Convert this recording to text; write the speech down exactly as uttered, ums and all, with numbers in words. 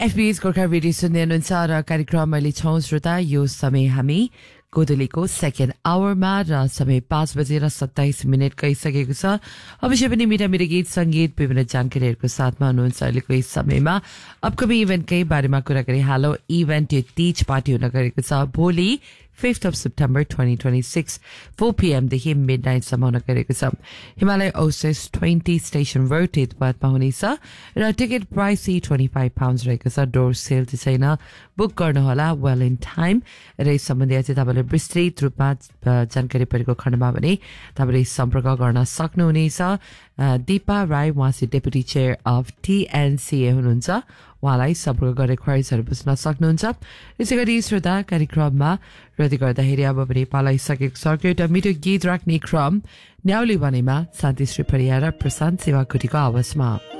FBS Gorkha radio सुन्दै हुनुहुन्छ र कार्यक्रम अहिले छौं श्रोता यो समय हामी गोदलीको सेकेन्ड आवरमा र समय पाँच बजेर सत्ताइस मिनट गइसकेको छ। अवश्य पनि मिठा मिठा गीत संगीत विभिन्न जानकारीहरूको साथमा हुनुहुन्छ अहिलेको यस समयमा। अपकमिङ इभेन्टकै बारेमा कुरा गरे हालौ इभेन्ट यो तीज पार्टी हुन गएको छ भोलि fifth of September twenty twenty-six four p m देखि मिडनाइट सम्म हुन गएको छ। Himalaya Oasis twenty station road हितपातमा हुनेछ र टिकट प्राइस twenty-five pounds रहेको छ। डोर सेल चाहिँ छैन, बुक गर्नुहोला वेल इन टाइम। र यस सम्बन्धी अझै तपाईँले विस्तृत रूपमा जानकारी परेको खण्डमा भने तपाईँले सम्पर्क गर्न सक्नुहुनेछ। दीपा राई उहाँ चाहिँ डेपुटी चेयर अफ टीएनसीए हुनुहुन्छ, उहाँलाई सम्पर्क गरेर ख्वाइसहरू बुझ्न सक्नुहुन्छ। यसै गरी श्रोता कार्यक्रममा रति गर्दाखेरि अब पनि पालाइसकेको छ एउटा मिठो गीत राख्ने क्रम न्याउली बनेमा शान्तिश्री परियार र प्रशान्त सेवाकोटीको आवाजमा।